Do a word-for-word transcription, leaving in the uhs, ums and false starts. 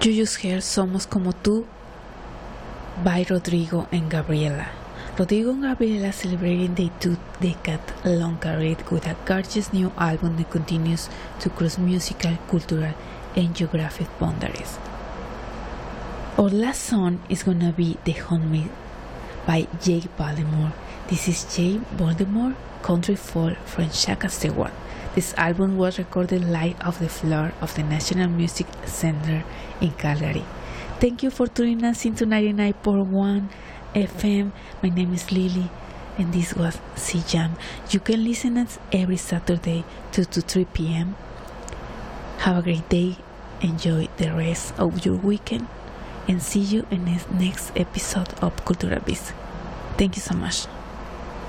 You just heard Somos Como Tú by Rodrigo and Gabriela. Rodrigo and Gabriela celebrating their two-decade-long career with a gorgeous new album that continues to cross musical, cultural, and geographic boundaries. Our last song is gonna be The Homemade by Jake Baltimore. This is Jake Baltimore, country folk from Saskatchewan. This album was recorded live off the floor of the National Music Center in Calgary. Thank you for tuning us into ninety-nine point one F M. My name is Lily, and this was C-Jam. You can listen us every Saturday, two to three p m Have a great day. Enjoy the rest of your weekend, and see you in the next episode of Cultural Biz. Thank you so much.